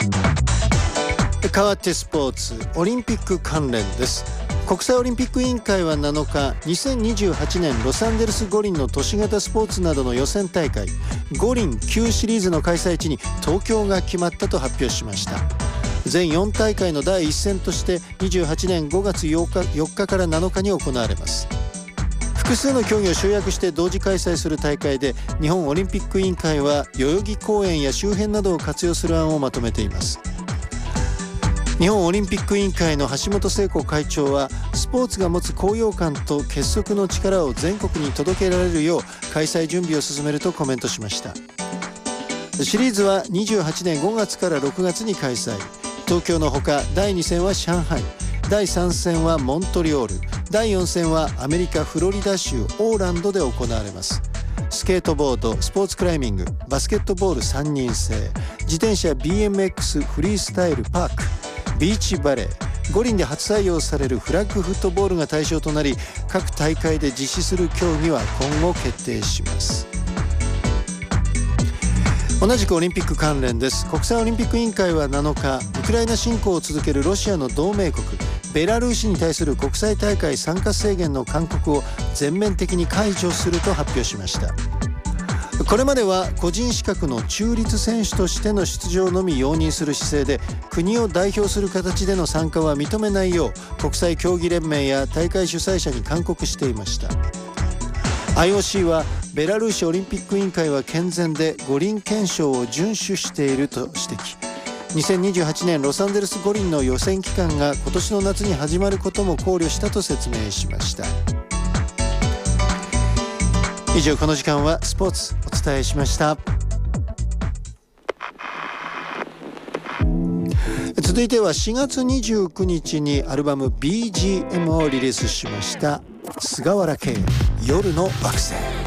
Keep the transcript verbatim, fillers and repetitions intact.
変わってスポーツ、オリンピック関連です。国際オリンピック委員会はなのか、にせんにじゅうはちねんロサンゼルス五輪の都市型スポーツなどの予選大会五輪旧シリーズの開催地に東京が決まったと発表しました。全よん大会の第一戦としてにじゅうはちねんごがつようか、よっかからなのかに行われます。複数の競技を集約して同時開催する大会で、日本オリンピック委員会は代々木公園や周辺などを活用する案をまとめています。日本オリンピック委員会の橋本聖子会長は、スポーツが持つ高揚感と結束の力を全国に届けられるよう開催準備を進めるとコメントしました。シリーズはにじゅうはちねんごがつからろくがつに開催。東京のほかだいに戦は上海、だいさん戦はモントリオール、だいよん戦はアメリカフロリダ州オーランドで行われます。スケートボード、スポーツクライミング、バスケットボールさんにん制、自転車 ビーエムエックス フリースタイルパーク、ビーチバレー、五輪で初採用されるフラッグフットボールが対象となり、各大会で実施する競技は今後決定します。同じくオリンピック関連です。国際オリンピック委員会はなのか、ウクライナ侵攻を続けるロシアの同盟国ベラルーシに対する国際大会参加制限の勧告を全面的に解除すると発表しました。これまでは個人資格の中立選手としての出場のみ容認する姿勢で、国を代表する形での参加は認めないよう国際競技連盟や大会主催者に勧告していました。 アイオーシー はベラルーシオリンピック委員会は健全で五輪憲章を遵守していると指摘。にせんにじゅうはちねんロサンゼルス五輪の予選期間が今年の夏に始まることも考慮したと説明しました。以上、この時間はスポーツお伝えしました。続いてはしがつにじゅうくにちにアルバム ビージーエム をリリースしました菅原圭夜の惑星。